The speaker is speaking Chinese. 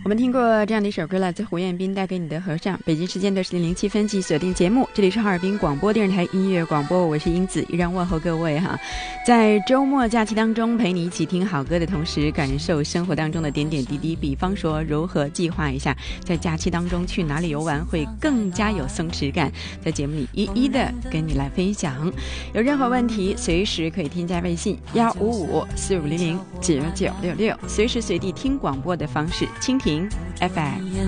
我们听过这样的一首歌，来自胡彦斌带给你的和尚。北京时间的10:07，即锁定节目，这里是哈尔滨广播电视台音乐广播，我是英子，依然问候各位哈。在周末假期当中，陪你一起听好歌的同时，感受生活当中的点点滴滴。比方说，如何计划一下在假期当中去哪里游玩会更加有松弛感，在节目里一一的跟你来分享。有任何问题，随时可以添加微信15545009966，随时随地听广播的方式，蜻蜓FM。